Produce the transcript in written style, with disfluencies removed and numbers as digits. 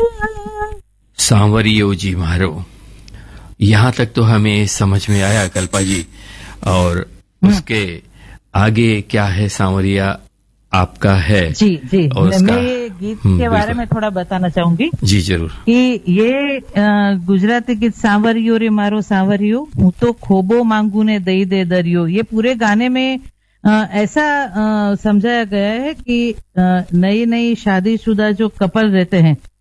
सांवरियो जी मारो, यहाँ तक तो हमें समझ में आया कल्पा जी। और उसके आगे क्या है सांवरिया आपका है। जी जी, और मैं ये गीत के बारे में थोड़ा बताना चाहूंगी। जी जरूर। कि ये गुजराती गीत सांवरियो रे मारो सांवरियो, हूँ तो खोबो मांगू ने दई दे दरियो, ये पूरे गाने में ऐसा समझाया गया है कि नई नई शादीशुदा जो कपल रहते हैं